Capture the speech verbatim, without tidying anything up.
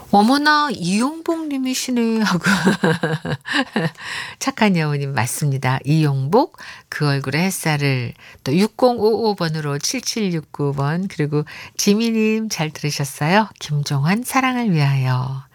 어머나 이용복 님이시네 하고 착한 여우님 맞습니다. 이용복 그 얼굴에 햇살을 또 육공오오 번으로 칠칠육구 번 그리고 지미 님 잘 들으셨어요? 김종환 사랑을 위하여.